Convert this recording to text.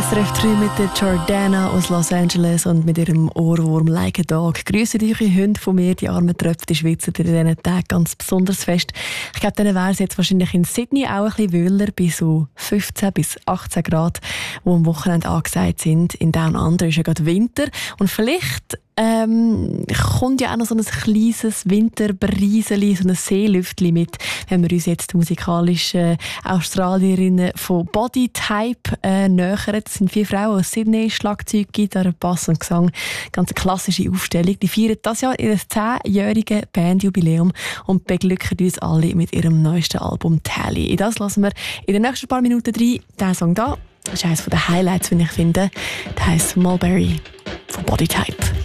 SRF 3 mit der Jordana aus Los Angeles und mit ihrem Ohrwurm «Like a Dog». Grüssen eure Hunde von mir, die armen Tröpfe, die schwitzen in diesen Tagen ganz besonders fest. Ich glaube, denen wäre es jetzt wahrscheinlich in Sydney auch ein bisschen wöhler, bei so 15 bis 18 Grad, die am Wochenende angesagt sind. In Down Under ist ja gerade Winter und vielleicht kommt ja auch noch so ein kleines Winterbrieseli, so ein Seelüftli mit, wenn wir uns jetzt die musikalischen Australierinnen von Bodytype nähern. Das sind 4 Frauen aus Sydney, Schlagzeug, Gitarre, Bass und Gesang. Ganz klassische Aufstellung. Die feiern das Jahr ihr 10-jähriges Bandjubiläum und beglücken uns alle mit ihrem neuesten Album «Tally». In das lassen wir in den nächsten paar Minuten rein. Diesen Song da, das ist eines der Highlights, wie ich finde. Der heisst «Mulberry» von Bodytype.